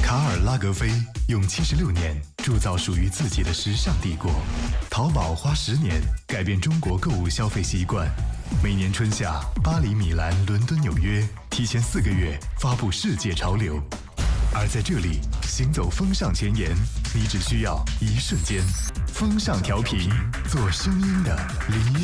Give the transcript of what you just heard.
卡尔拉格菲用76年铸造属于自己的时尚帝国，淘宝花10年改变中国购物消费习惯。每年春夏，巴黎、米兰、伦敦、纽约提前4个月发布世界潮流，而在这里行走风尚前沿，你只需要1瞬间。风尚调频，做声音的理